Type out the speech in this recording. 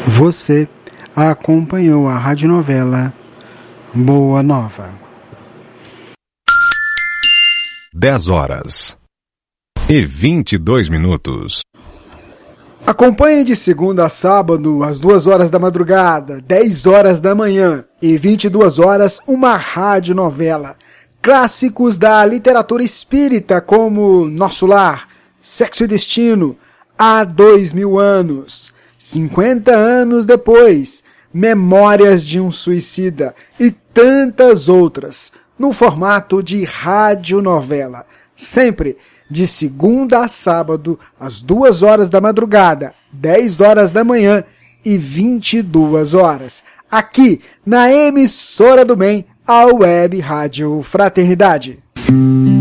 Você acompanhou a radionovela Boa Nova. 10h22. Acompanhe de segunda a sábado, às 2 horas da madrugada, 10 horas da manhã e 22 horas, uma radionovela. Clássicos da literatura espírita como Nosso Lar, Sexo e Destino, Há 2000 anos, 50 anos depois, Memórias de um Suicida e tantas outras, no formato de radionovela, sempre de segunda a sábado, às 2 horas da madrugada, 10 horas da manhã e 22 horas, aqui na emissora do bem, a Web Rádio Fraternidade.